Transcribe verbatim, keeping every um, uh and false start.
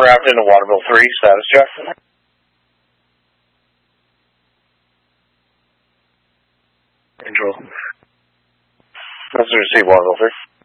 aircraft into Waterville three, status check. Angel. Let's receive Waterville three.